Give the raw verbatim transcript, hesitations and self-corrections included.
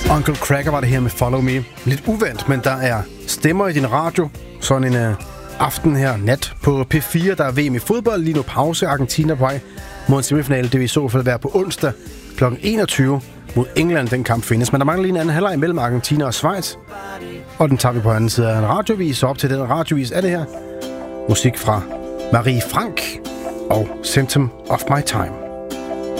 Uncle Cracker var det her med Follow Me. Lidt uvendt, men der er stemmer i din radio. Sådan en uh, aften her, nat på P fire. Der er V M i fodbold. Lige nu pause. Argentina på vej mod en semifinale. Det vil i så fald være på onsdag klokken enogtyve mod England. Den kamp findes. Men der mangler lige en anden halvleg mellem Argentina og Schweiz. Og den tager vi på anden side af en radiovis. Så op til den radiovis er det her musik fra Marie Frank og Symptom of My Time.